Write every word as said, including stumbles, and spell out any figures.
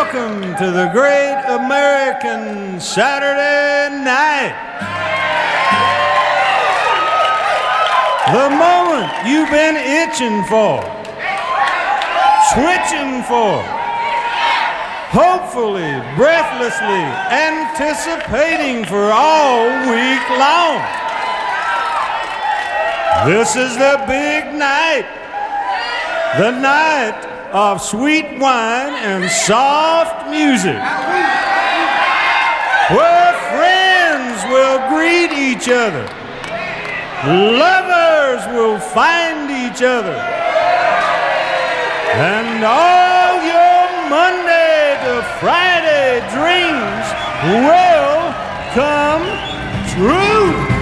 welcome to the great American Saturday night. The moment you've been itching for, switching for, hopefully, breathlessly anticipating for all week long. This is the big night, the night of sweet wine and soft music, where friends will greet each other, lovers will find each other, and all your Monday to Friday dreams will come true.